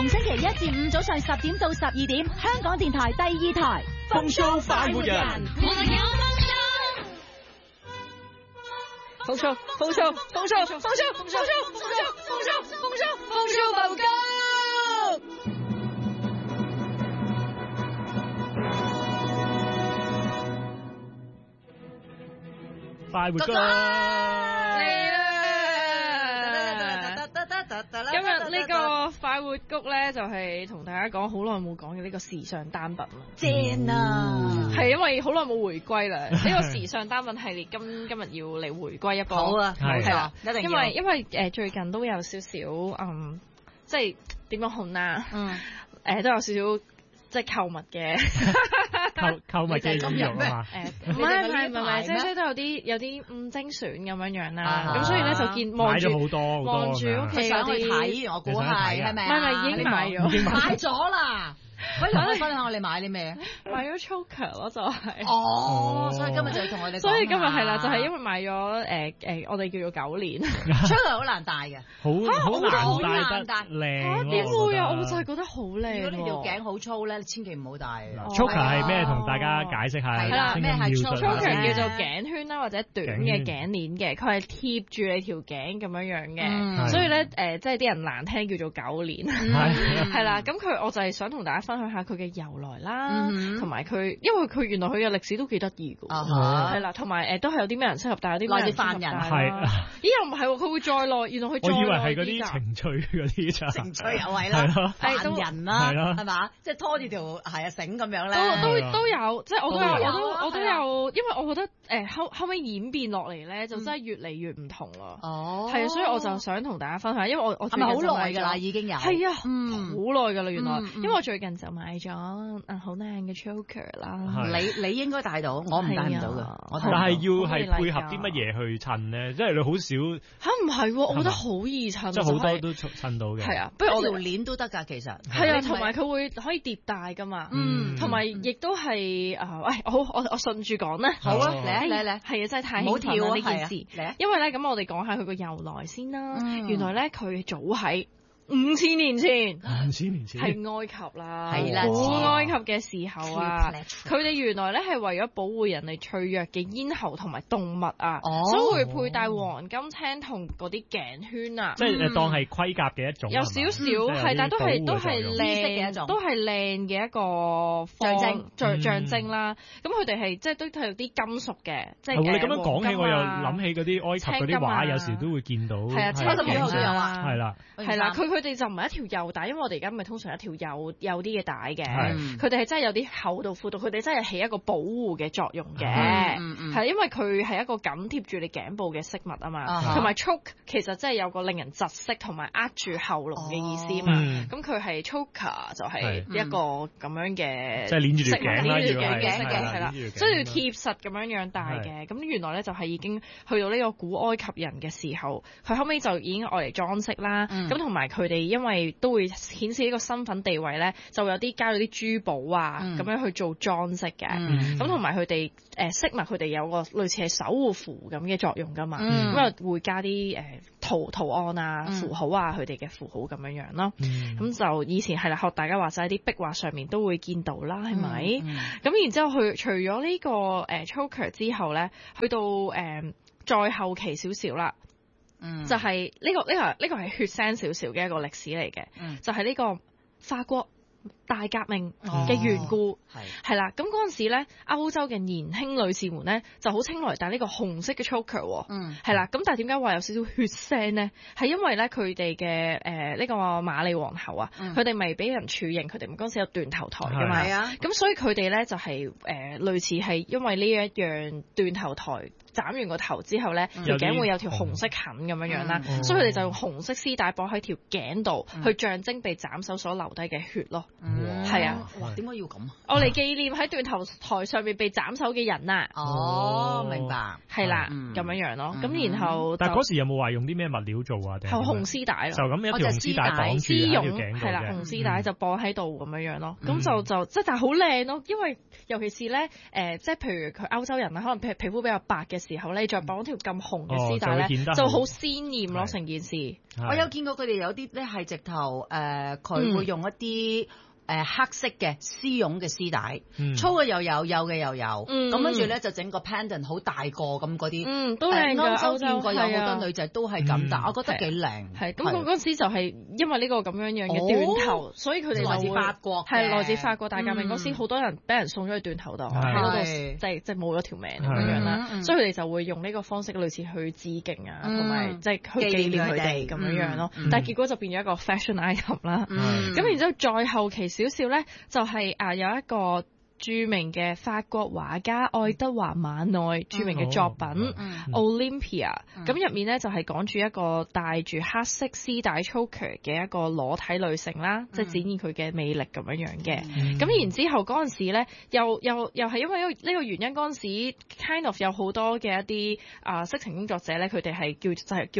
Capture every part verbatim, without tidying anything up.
逢星期一至五早上十點到十二點，香港電台第二台風騷快活人， 我有風騷，風騷，風騷，風騷，風騷，風騷，風騷，風騷，風騷報告。 快活歌嚟啦！今日呢個快活谷咧，就係同大家講好耐冇講嘅呢個時尚單品啦。 正啊！ 係因為好耐冇回歸啦，呢個時尚單品系列今今日要嚟回歸一波。 好啊， 係啦， 一定要。 因為因為誒最近都有少少嗯，即係點樣好啦？嗯，誒都有少少。即係購物嘅購購物嘅金融啊嘛， 誒唔係唔係唔係，即係都有啲有啲五精選咁樣樣啦，咁所以咧就見望住好多望住屋企有啲睇，我估係係咪？ 唔係唔係已經買咗， 買咗啦。喂，同我哋分享下你買啲咩？ 買咗 choker 咯，就係。 哦，所以今日就要同我哋講。 所以今日係啦，就係因為買咗誒誒，我哋叫做九年。 choker 好難戴嘅， 好好難戴得靚。 點會啊？我就係覺得好靚。 如果你條頸好粗咧，你千祈唔好戴。 choker 係咩？同大家解釋下。 係啦， 咩係 choker？choker 叫做頸圈啦，或者短嘅頸鏈嘅，佢係貼住你條頸咁樣樣嘅。所以咧誒，即係啲人難聽叫做九鏈。係啦，咁佢我就係想同大家分享下佢嘅由來啦，同埋佢，因為佢原來佢嘅歷史都幾得意㗎，係啦，同埋誒都係有啲咩人適合戴，有啲咩人犯人係， 咦又唔係喎，佢會再耐，原來佢再耐啲㗎。 我以為係嗰啲情趣嗰啲咋， 情趣又係啦，犯人啦，係嘛，即係拖住條係啊繩咁樣咧， 都都都有，即係我都有，我都我都有，因為我覺得誒後後尾演變落嚟咧，就真係越嚟越唔同啦。哦，係啊，所以我就想同大家分享，因為我我係咪好耐㗎啦？已經有係啊，好耐㗎啦，原來，因為我最近就買咗啊好靚嘅 choker 啦， 你你應該戴到，我唔戴唔到㗎。 但係要係配合啲乜嘢去襯咧？即係你好少嚇唔係喎，我覺得好易襯， 即係好多都襯到嘅。係啊，不如我條鏈都得㗎，其實係啊，同埋佢會可以疊戴㗎嘛，嗯，同埋亦都係啊，喂，好，我我順住講咧， 好啊，嚟啊嚟嚟， 係啊，真係太興奮啦呢件事，因為咧咁我哋講下佢個由來先啦，原來咧佢早喺五千年前， 五千年前係埃及啦， 係啦， 古埃及嘅時候啊，佢哋原來咧係為咗保護人類脆弱嘅咽喉同埋動物啊，所以會佩戴黃金青銅嗰啲頸圈啊， 即係當係盔甲嘅一種， 有少少係，但都係都係靚嘅一種，都係靚嘅一個象徵象象徵啦。咁佢哋係即係都係有啲金屬嘅，即係你咁樣講起，我又諗起嗰啲埃及嗰啲畫，有時都會見到， 係啊，青金都有啊， 係啦， 係啦，佢。佢哋就唔係一條幼帶，因為我哋而家咪通常一條幼幼啲嘅帶嘅，佢哋係真係有啲厚度闊度，佢哋真係起一個保護嘅作用嘅，係、嗯嗯、因為佢係一個緊貼住你頸部嘅飾物啊嘛，同埋、uh huh. choke 其實真係有個令人窒息同埋扼住喉嚨嘅意思啊嘛，咁佢係 choker 就係一個咁樣嘅， 即係鏈住條頸啦， 係啦，所以要貼實咁樣樣戴嘅，咁原來咧就係已經去到呢個古埃及人嘅時候，佢後尾就已經愛嚟裝飾啦，咁同埋佢哋因為都會顯示呢個身份地位咧，就有啲加咗啲珠寶啊，咁、嗯、樣去做裝飾嘅。咁同埋佢哋誒飾物，佢哋有個類似係守護符咁嘅作用噶嘛。咁啊、嗯、會加啲誒、呃、圖圖案啊、符號啊，佢哋嘅符號咁樣樣咯。咁、嗯、就以前係啦，學大家話齋啲壁畫上面都會見到啦，係咪？咁、嗯嗯、然之後佢除咗呢、這個誒、呃、choker 之後咧，去到誒、呃、再後期少少啦。嗯、就係呢、這個呢、這個呢、這個係血腥少少嘅一個歷史嚟嘅，嗯、就係呢個法國大革命嘅緣故，係係啦，咁嗰陣時咧，歐洲嘅年輕女士們咧就好青睞戴呢個紅色嘅 choker，嗯，係啦，咁但係點解話有少少血腥咧？係因為咧佢哋嘅誒呢個瑪麗皇后啊，佢哋咪俾人處刑，佢哋嗰陣時有斷頭台㗎嘛，係啊，咁所以佢哋咧就係、是、誒、呃、類似係因為呢一樣斷頭台。斬完個頭之後咧，條頸會有條紅色痕咁樣樣啦，嗯、所以佢哋就用紅色絲帶綁喺條頸度，嗯、去象徵被斬首所留低嘅血咯。係、嗯、啊， 哇！點解要咁啊？ 我嚟紀念喺斷頭台上面被斬首嘅人啊！ 哦，明白。 係啦，咁樣樣咯。咁、嗯、然後， 但係嗰時有冇話用啲咩物料做啊？定係紅絲帶咯，就咁一條紅絲帶綁住喺條頸度嘅。係啦，紅絲帶就綁喺度咁樣樣咯。咁、嗯、就就即係但係好靚咯，因為尤其是咧誒、呃，即係譬如佢歐洲人啊，可能皮皮膚比較白嘅嘅時候咧，再綁條咁紅嘅絲帶咧，就好鮮豔咯成件事。 我有見過佢哋有啲咧係直頭誒，佢會用一啲。誒黑色嘅絲絨嘅絲帶，粗嘅又有，幼嘅又有，咁跟住咧就整個 pendant 好大個咁嗰啲， 嗯，都靚㗎。 歐洲見過有好多女仔都係咁，但我覺得幾靚。 係咁，我嗰時就係因為呢個咁樣樣嘅斷頭，所以佢哋來自法國， 係來自法國大革命嗰時，好多人俾人送咗去斷頭度，喺嗰度即係即係冇咗條命咁樣樣啦。所以佢哋就會用呢個方式類似去致敬啊，同埋即係去紀念佢哋咁樣樣咯。但係結果就變咗一個 fashion item 啦。咁然之後再後期少少咧，就係啊有一個著名嘅法國畫家愛德華馬內著名嘅作品《Olympia》，咁入面咧就係講住一個戴住黑色絲帶 choker 嘅一個裸體女性啦，即係展現佢嘅魅力咁樣樣嘅。咁然之後嗰陣時咧，又又又係因為呢個原因，嗰陣時 kind of 有好多嘅一啲啊色情工作者咧，佢哋係叫就係叫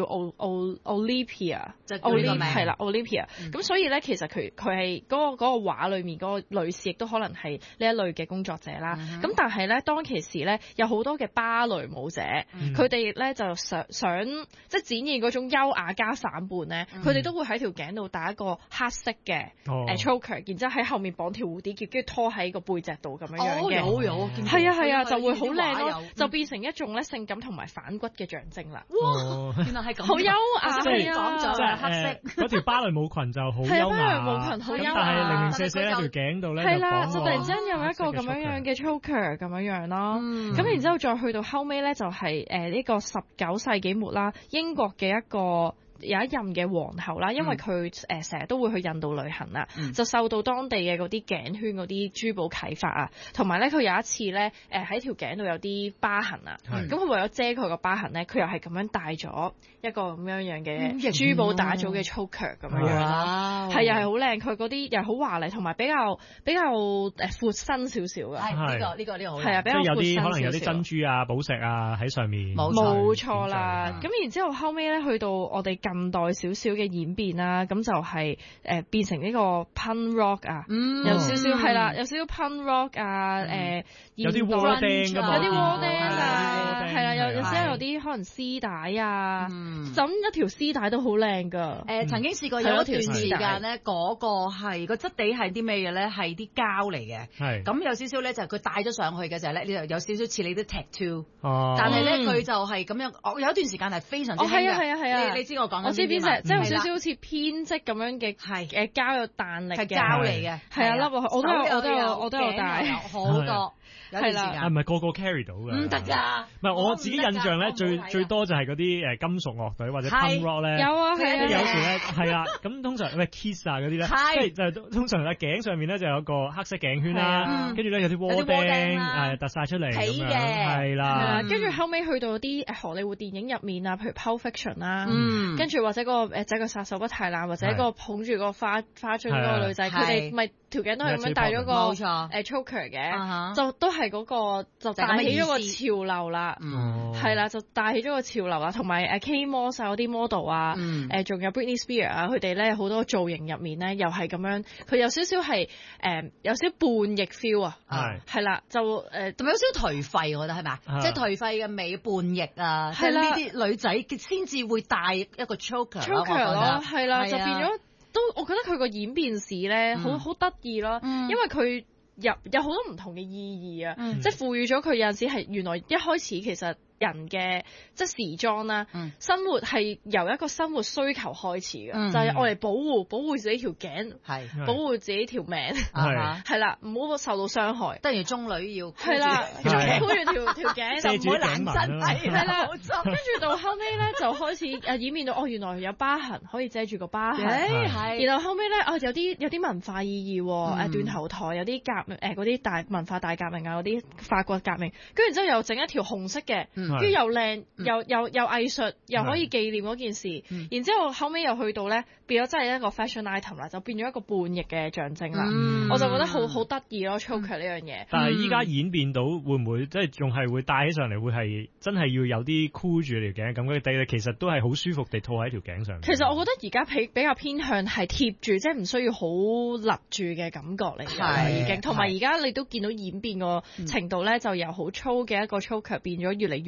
Olympia， 就叫呢個名係啦 Olympia。咁所以咧，其實佢佢係嗰個嗰個畫裏面嗰個女士，亦都可能係呢一類嘅工作者啦，咁、嗯、但係咧，當其時咧，有好多嘅芭蕾舞者，佢哋咧就想想即係展現嗰種優雅加反叛咧，佢哋、嗯、都會喺條頸度戴一個黑色嘅誒 choker，然之後喺後面綁條蝴蝶結，跟住拖喺個背脊度咁樣樣嘅， 有有， 係啊係啊，就會好靚咯，就變成一種咧性感同埋反骨嘅象徵啦。 哇，原來係咁， 好優雅， 即係講咗黑色嗰條芭蕾舞裙就好優雅， 芭蕾舞裙好優雅， 但係零零舍舍喺條頸度咧， 係啦，就突然之間有一個咁樣樣嘅 choker 咁樣樣咯，咁、嗯、然之後再去到後尾咧，就係誒呢個十九世紀末啦，英國嘅一個有一任嘅皇后啦，因為佢誒成日都會去印度旅行啦，嗯、就受到當地嘅嗰啲頸圈嗰啲珠寶啟發啊，同埋咧佢有一次咧誒喺條頸度有啲疤痕啊，咁佢、嗯、為咗遮佢個疤痕咧，佢又係咁樣戴咗一個咁樣樣嘅珠寶打造嘅 choker 咁樣樣，係又係好靚，佢嗰啲又好華麗，同埋比較比較誒闊身少少嘅， 係呢、呢個呢、呢個呢、呢個好， 係啊，比較有啲可能有啲珍珠啊、寶石啊喺上面， 冇錯啦。咁然之後後尾咧去到我哋近代少少嘅演變啦，咁就係誒變成呢個 punk rock 啊，有少少係啦，有少少 punk rock 啊，誒有啲窩釘㗎嘛， 有啲窩釘啊，係啦，有有時有啲可能絲帶啊，咁一條絲帶都好靚㗎。 誒曾經試過有一段時間咧，嗰個係個質地係啲咩嘢咧？係啲膠嚟嘅，係咁有少少咧就係佢戴咗上去嘅就係咧，你就有少少似你啲 tattoo，但係咧佢就係咁樣。我有一段時間係非常之興㗎，係啊係啊係啊，你你知我講緊邊？即係好少少好似編織咁樣嘅，係誒膠有彈力嘅膠嚟嘅，係啊，笠落去我都有我都有我都有戴好多。係啦， 係咪個個 carry 到㗎？ 唔得㗎！ 唔係我自己印象咧，最最多就係嗰啲誒金屬樂隊或者 punk rock 咧， 有啊係啊， 有時咧係啊，咁通常喂 Kiss 啊嗰啲咧，即係就通常喺頸上面咧就有個黑色頸圈啦，跟住咧有啲窩釘誒突曬出嚟咁樣，係啦， 跟住後尾去到啲誒荷里活電影入面啊，譬如 Pulp Fiction 啦，跟住或者個誒這個殺手不太冷，或者個抱住個花花樽嗰個女仔，佢哋咪條頸都係咁樣戴咗個誒 choker 嘅，就都係。嗰個就帶起咗個潮流啦，係啦，就帶起咗個潮流啦，同埋誒 K Moss 嗰啲 model 啊，誒仲有 Britney Spears 啊，佢哋咧好多造型入面咧，又係咁樣，佢有少少係誒有少少叛逆 feel 啊，係係啦，就誒同埋有少少頹廢，我覺得係咪啊？即係頹廢嘅美叛逆啊，即係呢啲女仔先至會戴一個 choker 咯， 係啦，就變咗都，我覺得佢個演變史咧，好好得意咯，因為佢。有有好多唔同嘅意義啊，嗯、即係賦予咗佢有陣時係原來一開始其實。人嘅即係時裝啦，嗯、生活係由一個生活需求開始嘅，嗯、就係愛嚟保護保護自己條頸，係保護自己條命，係係啦，唔好受到傷害。當然中女要係啦，箍住條條頸就唔會爛身體，係啦。跟住到後尾咧就開始誒演變到哦，原來有疤痕可以遮住個疤痕，係。然後後尾咧哦有啲有啲文化意義喎，誒斷頭台有啲革誒嗰啲大文化大革命啊，嗰啲法國革命，跟住之後又整一條紅色嘅。跟住又靚，又又又藝術，又可以紀念嗰件事。嗯、然之後後尾又去到咧，變咗真係一個 fashion item 啦，就變咗一個叛逆嘅象徵啦。嗯、我就覺得好好得意咯 choker 呢樣嘢。 但係依家演變到會唔會即係仲係會戴起上嚟，會係真係要有啲箍住條頸咁嘅地，其實都係好舒服地套喺條頸上面。 其實我覺得而家比比較偏向係貼住，即係唔需要好立住嘅感覺嚟嘅已經。同埋而家你都見到演變個程度咧，就由好粗嘅一個 choker 變咗越嚟越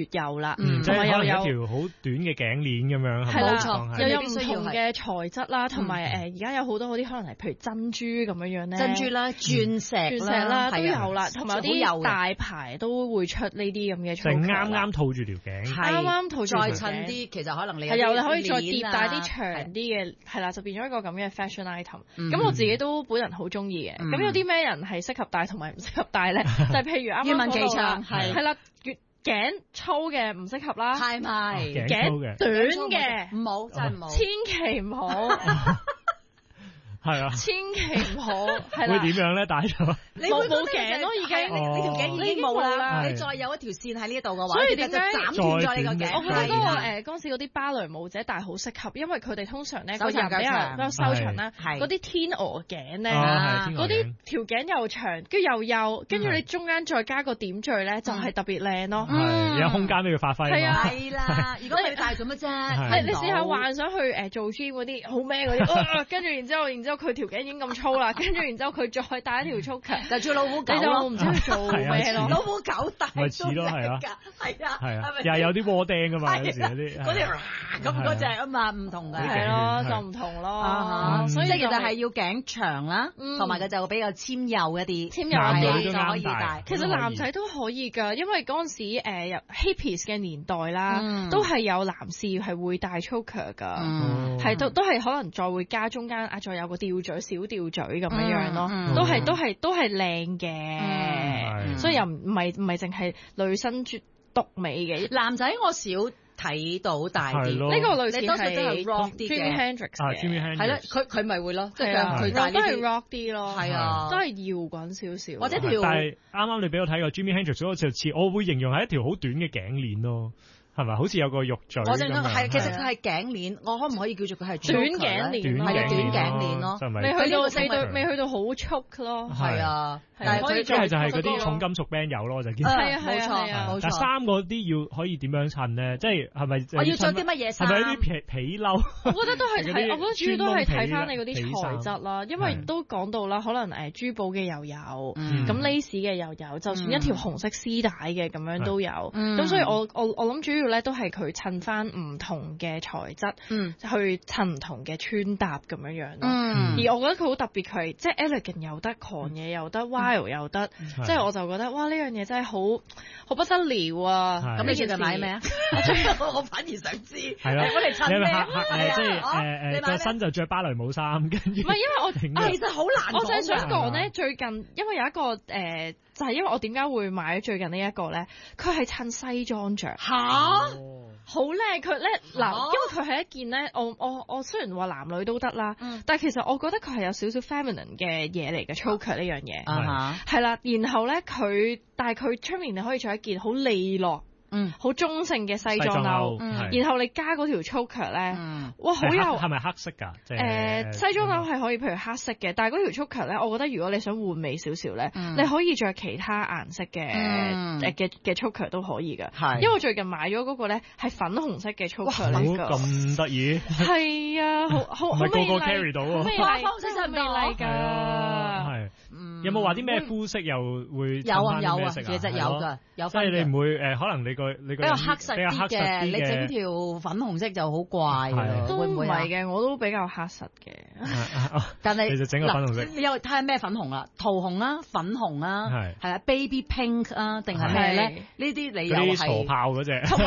越幼啦， 同埋又有一條好短嘅頸鏈咁樣， 係啦，又有唔同嘅材質啦，同埋誒而家有好多嗰啲可能係譬如珍珠咁樣樣咧， 珍珠啦、鑽石鑽石啦都有啦，同埋有啲大牌都會出呢啲咁嘅 choker， 啱啱套住條頸， 啱啱套住條頸， 再襯啲，其實可能你係有你可以再疊帶啲長啲嘅，係啦，就變咗一個咁嘅 fashion item。咁我自己都本人好中意嘅。咁有啲咩人係適合戴同埋唔適合戴咧？就係譬如啱啱講到啦，係係啦，越頸粗嘅唔適合啦， 係咪？ 頸短嘅唔好，真係唔好， 千祈唔好。 係啊， 千祈唔好，係啦。 會點樣咧？戴咗冇冇頸咯，已經你條頸已經冇啦。你再有一條線喺呢度嘅話， 所以點解斬斷咗你個頸？ 我覺得嗰個誒嗰陣時嗰啲芭蕾舞者戴好適合，因為佢哋通常咧個人比較比較修長啦，嗰啲天鵝頸咧，嗰啲條頸又長，跟住又幼，跟住你中間再加個點綴咧，就係特別靚咯。 係有空間俾佢發揮。 係啊， 係啦。如果你戴做乜啫？ 你你試下幻想去誒做 gym 嗰啲好咩嗰啲，跟住然之後，然之後。佢條頸已經咁粗啦，跟住然之後佢再戴一條 choker， 就做老虎狗咯。 我唔知佢做咩咯。 老虎狗戴咪似咯，係啊， 係啊， 係啊，又係有啲窩釘噶嘛，有時有啲嗰條咁嗰隻啊嘛，唔同嘅。 係咯，就唔同咯。所以即係其實係要頸長啦，同埋佢就比較纖幼一啲， 纖幼一啲就可以戴。 其實男仔都可以㗎，因為嗰陣時誒 hippies 嘅年代啦，都係有男士係會戴 choker 㗎，係都都係可能再會加中間啊，再有個吊嘴小吊嘴咁樣樣咯，都係都係都係靚嘅，所以又唔唔係唔係淨係女生絕獨美嘅。 男仔我少睇到大啲， 呢個女士多數都係 rock 啲嘅 Jimi Hendrix 嘅， 係啦，佢佢咪會咯，即係佢戴都係 rock 啲咯， 係啊， 都係搖滾少少， 或者條。 但係啱啱你俾我睇過 Jimi Hendrix 嗰個就似，我會形容係一條好短嘅頸鏈咯。係咪？好似有個肉嘴咁樣。我正係，其實佢係頸鏈，我可唔可以叫做佢係短頸鏈？ 係啊，短頸鏈咯。 未去到未到未去到好粗咯。 係啊， 但係佢即係就係嗰啲重金屬 band 友咯，就見。 係啊，冇錯冇錯。 但衫嗰啲要可以點樣襯咧？即係係咪？ 我要着啲乜嘢衫？ 係咪啲皮皮褸？ 我覺得都係睇，我覺得主要都係睇翻你嗰啲材質啦，因為都講到啦，可能誒珠寶嘅又有，咁 lace 嘅又有，就算一條紅色絲帶嘅咁樣都有。咁所以我我我諗主要咧都係佢。襯翻唔同嘅材質，嗯，去襯唔同嘅穿搭咁樣樣咯。嗯，而我覺得佢好特別，佢即係 elegant 又得，狂野又得 ，wild 又得，即係我就覺得哇呢樣嘢真係好好不得了啊！ 咁你最近買咩啊？我反而想知。 係啦， 我嚟襯咩啊？ 即係誒誒個身就着芭蕾舞衫，跟住。 唔係因為我其實好難講。我就係想講咧，最近因為有一個誒，就係因為我點解會買最近呢一個咧？佢係襯西裝着。 嚇！ 好靚，佢咧嗱，因為佢係一件咧，我我我雖然話男女都得啦，嗯、但係其實我覺得佢係有少少 feminine 嘅嘢嚟嘅 choker 呢樣嘢，係啦，然後咧佢，但係佢出面你可以着一件好利落。嗯，好中性嘅西裝褸，然後你加嗰條 choker 咧，哇，好有係咪黑色㗎？ 誒，西裝褸係可以，譬如黑色嘅，但係嗰條 choker 咧，我覺得如果你想換味少少咧，你可以着其他顏色嘅誒嘅嘅 choker 都可以㗎。係，因為我最近買咗嗰個咧係粉紅色嘅 choker 嚟㗎。 咁得意？係啊，好好好美麗， 個個 carry 到喎， 花方色係美麗㗎。 係，有冇話啲咩膚色又會有啊有啊，其實有㗎，有分嘅。 即係你唔會誒，可能你個你個比較黑實啲嘅，你整條粉紅色就好怪㗎， 都會唔會啊？ 唔係嘅，我都比較黑實嘅。 但係你就整個粉紅色， 你又睇下咩粉紅啦，桃紅啊、粉紅啊，係啊 baby pink 啊，定係咩咧？呢啲你又係傻炮嗰隻。